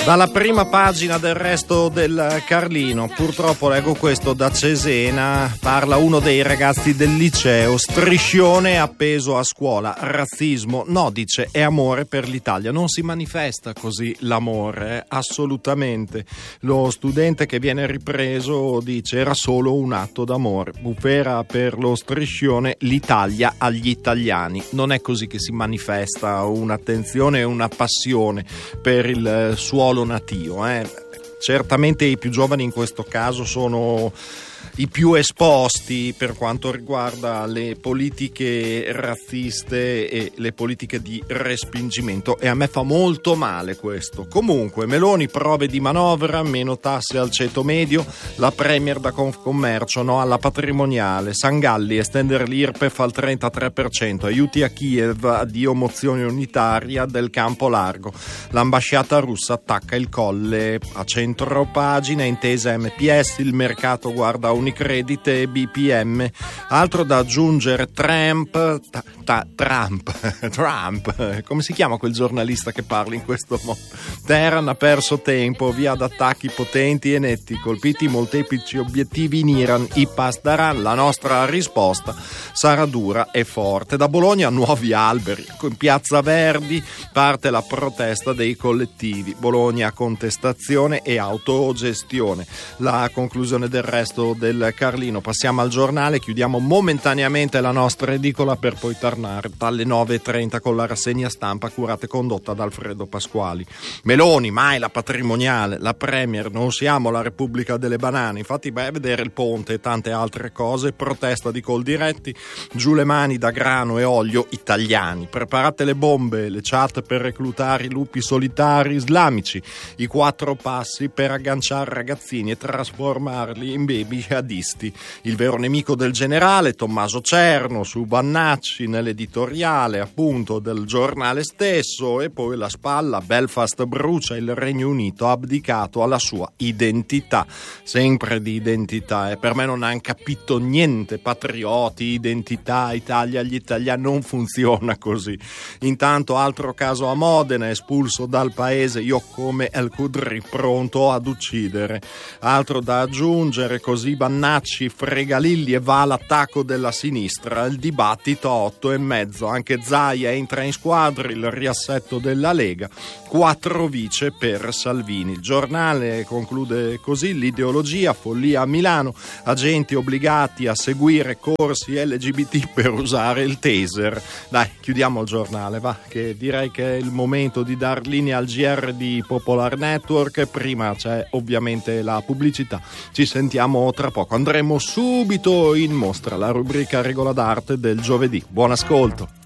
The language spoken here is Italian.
Dalla prima pagina del Resto del Carlino, purtroppo leggo questo da Cesena, parla uno dei ragazzi del liceo, striscione appeso a scuola, razzismo, no, dice, è amore per l'Italia, non si manifesta così l'amore, assolutamente. Lo studente che viene ripreso dice era solo un atto d'amore, bufera per lo striscione, l'Italia agli italiani, non è così che si manifesta un'attenzione e una passione per il suolo natio. Certamente i più giovani in questo caso sono i più esposti per quanto riguarda le politiche razziste e le politiche di respingimento, e a me fa molto male questo. Comunque, Meloni, prove di manovra, meno tasse al ceto medio, la premier da Confcommercio, no alla patrimoniale, Sangalli, estendere l'IRPEF al 33%, aiuti a Kiev, addio mozione unitaria del campo largo, l'ambasciata russa attacca il Colle, a centro pagina, intesa MPS, il mercato guarda Unicredit e BPM. Altro da aggiungere, Trump, come si chiama quel giornalista che parla in questo modo? Teheran ha perso tempo, via ad attacchi potenti e netti, colpiti molteplici obiettivi in Iran, i Pasdaran, la nostra risposta sarà dura e forte. Da Bologna nuovi alberi, in Piazza Verdi parte la protesta dei collettivi, Bologna contestazione e autogestione. La conclusione del Resto del Carlino. Passiamo al giornale, chiudiamo momentaneamente la nostra edicola per poi tornare dalle 9:30 con la rassegna stampa curata e condotta da Alfredo Pasquali. Meloni, mai la patrimoniale, la premier, non siamo la Repubblica delle banane, infatti vai a vedere il ponte e tante altre cose, protesta di Coldiretti, giù le mani da grano e olio italiani, preparate le bombe, le chat per reclutare i lupi solitari islamici, i 4 passi per agganciare ragazzini e trasformarli in baby jihadisti. Il vero nemico del generale, Tommaso Cerno, su Bannacci nell'editoriale appunto del giornale stesso, e poi la spalla, Belfast brucia, il Regno Unito ha abdicato alla sua identità, sempre di identità, e per me non hanno capito niente, patrioti, identità, Italia, gli italiani, non funziona così. Intanto altro caso a Modena, espulso dal paese, io come El Khudri pronto ad uccidere. Altro da aggiungere, così Bannacci frega Lilli e va all'attacco della sinistra, il dibattito a 8:30, anche Zaia entra in squadra, il riassetto della Lega, 4 vice per Salvini. Il giornale conclude così, l'ideologia, follia a Milano, agenti obbligati a seguire corsi LGBT per usare il taser. Dai, chiudiamo il giornale, va, che direi che è il momento di dar linea al GR di Popolar Network, prima c'è ovviamente la pubblicità, ci sentiamo tra poco, andremo subito in mostra, la rubrica Regola d'arte del giovedì. Buon ascolto.